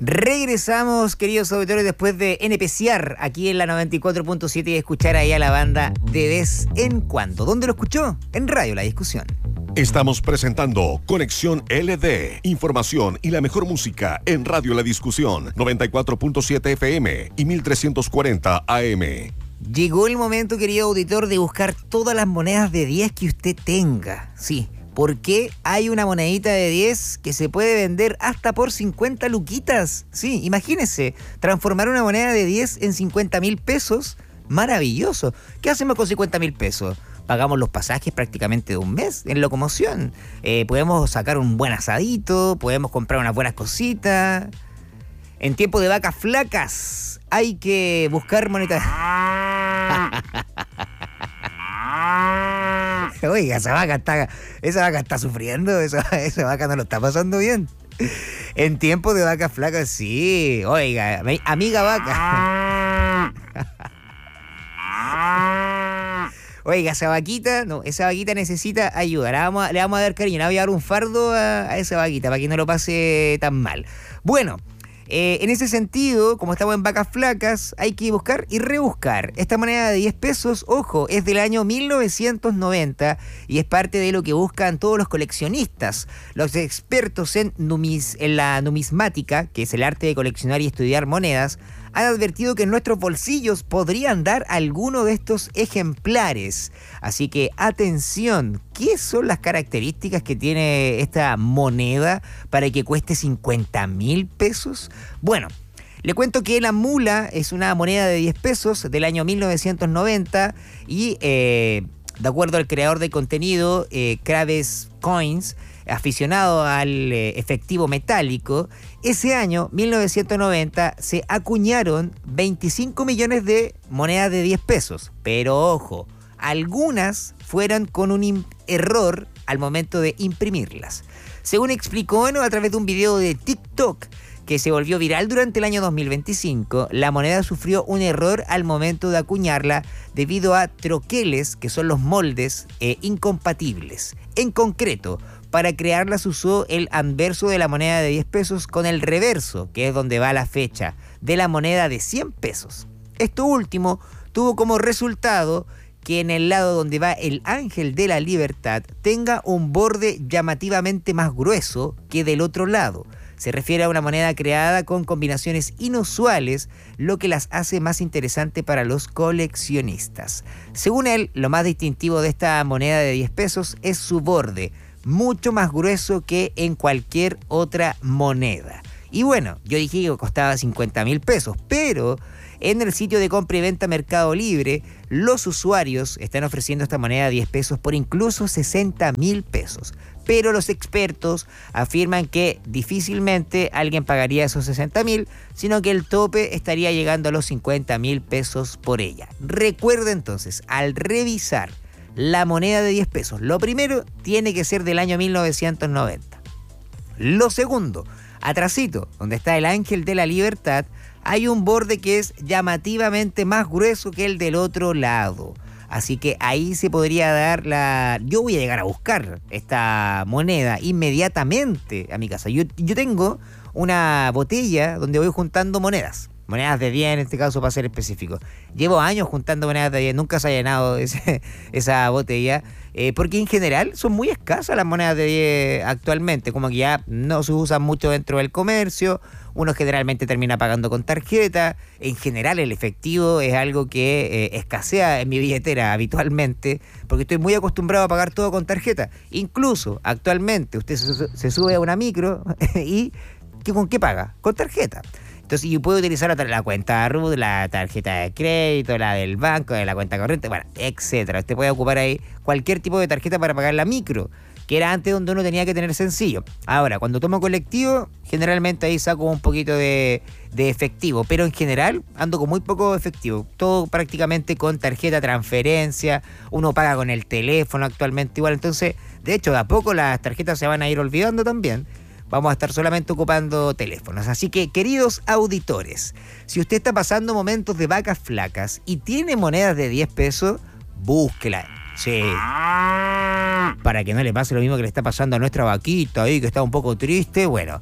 Regresamos, queridos auditores, después de NPCar aquí en la 94.7 y escuchar ahí a la banda de vez en cuando. ¿Dónde lo escuchó? En Radio La Discusión. Estamos presentando Conexión LD. Información y la mejor música en Radio La Discusión. 94.7 FM y 1340 AM. Llegó el momento, querido auditor, de buscar todas las monedas de 10 que usted tenga. Sí, porque hay una monedita de 10 que se puede vender hasta por 50 luquitas. Sí, imagínese, transformar una moneda de 10 en 50.000 pesos. Maravilloso. ¿Qué hacemos con 50.000 pesos? Pagamos los pasajes prácticamente de un mes en locomoción. Podemos sacar un buen asadito, podemos comprar unas buenas cositas. En tiempo de vacas flacas hay que buscar monedas. Oiga, esa vaca está sufriendo, esa vaca no lo está pasando bien. En tiempo de vacas flacas, sí. Oiga, amiga vaca. Oiga, esa vaquita necesita ayuda. Le vamos a dar cariño, le voy a dar un fardo a esa vaquita para que no lo pase tan mal. Bueno, en ese sentido, como estamos en vacas flacas, hay que buscar y rebuscar. Esta moneda de 10 pesos, ojo, es del año 1990 y es parte de lo que buscan todos los coleccionistas. Los expertos en la numismática, que es el arte de coleccionar y estudiar monedas, han advertido que en nuestros bolsillos podrían dar alguno de estos ejemplares. Así que atención, ¿qué son las características que tiene esta moneda para que cueste 50.000 pesos? Bueno, le cuento que la mula es una moneda de 10 pesos del año 1990 y de acuerdo al creador de contenido, Kraves Coins, aficionado al efectivo metálico, ese año, 1990, se acuñaron 25 millones de monedas de 10 pesos. Pero ojo, algunas fueron con un error al momento de imprimirlas. Según explicó a través de un video de TikTok que se volvió viral durante el año 2025, la moneda sufrió un error al momento de acuñarla debido a troqueles, que son los moldes incompatibles. En concreto, para crearlas usó el anverso de la moneda de 10 pesos con el reverso, que es donde va la fecha, de la moneda de 100 pesos. Esto último tuvo como resultado que en el lado donde va el ángel de la libertad tenga un borde llamativamente más grueso que del otro lado. Se refiere a una moneda creada con combinaciones inusuales, lo que las hace más interesante para los coleccionistas. Según él, lo más distintivo de esta moneda de 10 pesos es su borde, mucho más grueso que en cualquier otra moneda. Y bueno, yo dije que costaba 50.000 pesos, pero en el sitio de compra y venta Mercado Libre, los usuarios están ofreciendo esta moneda de 10 pesos por incluso 60.000 pesos. Pero los expertos afirman que difícilmente alguien pagaría esos 60.000, sino que el tope estaría llegando a los 50.000 pesos por ella. Recuerda entonces, al revisar la moneda de 10 pesos, lo primero tiene que ser del año 1990. Lo segundo, atrasito, donde está el ángel de la libertad, hay un borde que es llamativamente más grueso que el del otro lado. Así que ahí se podría dar Yo voy a llegar a buscar esta moneda inmediatamente a mi casa. Yo tengo una botella donde voy juntando monedas de 10 en este caso para ser específico. Llevo años juntando monedas de 10, nunca se ha llenado esa botella, porque en general son muy escasas las monedas de 10 actualmente, como que ya no se usan mucho dentro del comercio, uno generalmente termina pagando con tarjeta, en general el efectivo es algo que escasea en mi billetera habitualmente, porque estoy muy acostumbrado a pagar todo con tarjeta. Incluso actualmente usted se sube a una micro y ¿con qué paga? Con tarjeta. Entonces yo puedo utilizar la cuenta RUT, la tarjeta de crédito, la del banco, la cuenta corriente, bueno, etcétera. Usted puede ocupar ahí cualquier tipo de tarjeta para pagar la micro, que era antes donde uno tenía que tener sencillo. Ahora, cuando tomo colectivo, generalmente ahí saco un poquito de efectivo, pero en general ando con muy poco efectivo. Todo prácticamente con tarjeta, transferencia, uno paga con el teléfono actualmente igual. Entonces, de hecho, de a poco las tarjetas se van a ir olvidando también. Vamos a estar solamente ocupando teléfonos. Así que, queridos auditores, si usted está pasando momentos de vacas flacas y tiene monedas de 10 pesos, búsquela. Sí. Para que no le pase lo mismo que le está pasando a nuestra vaquita ahí, que está un poco triste. Bueno,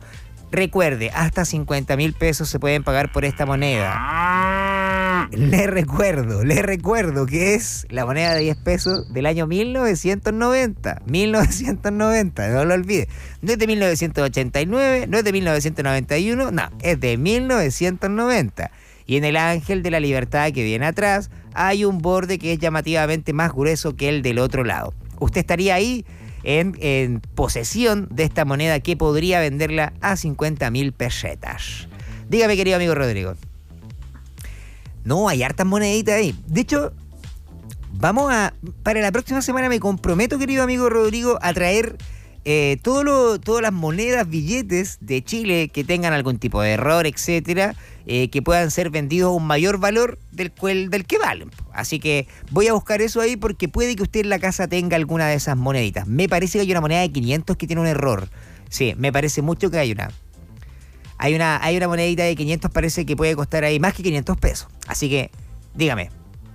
Recuerde, hasta 50.000 pesos se pueden pagar por esta moneda. Le recuerdo que es la moneda de 10 pesos del año 1990. 1990, no lo olvide. No es de 1989, no es de 1991, no, es de 1990. Y en el Ángel de la Libertad que viene atrás hay un borde que es llamativamente más grueso que el del otro lado. Usted estaría ahí en posesión de esta moneda que podría venderla a 50.000 pesetas. Dígame, querido amigo Rodrigo. No, hay hartas moneditas ahí. De hecho, para la próxima semana me comprometo, querido amigo Rodrigo, a traer todas las monedas, billetes de Chile que tengan algún tipo de error, etcétera, que puedan ser vendidos a un mayor valor del que valen. Así que voy a buscar eso ahí porque puede que usted en la casa tenga alguna de esas moneditas. Me parece que hay una moneda de 500 que tiene un error. Sí, me parece mucho que hay una. Hay una monedita de 500, parece que puede costar ahí más que 500 pesos. Así que, dígame.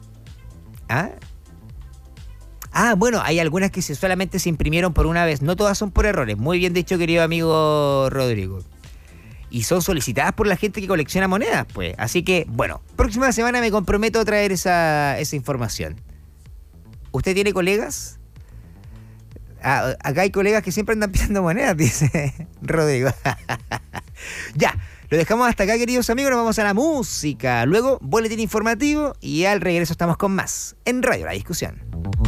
Bueno, hay algunas que solamente se imprimieron por una vez. No todas son por errores. Muy bien dicho, querido amigo Rodrigo. Y son solicitadas por la gente que colecciona monedas, pues. Así que, bueno, próxima semana me comprometo a traer esa información. ¿Usted tiene colegas? Acá hay colegas que siempre andan pidiendo monedas, dice Rodrigo. Ya, lo dejamos hasta acá, queridos amigos. Nos vamos a la música. Luego, boletín informativo y al regreso estamos con más en Radio La Discusión.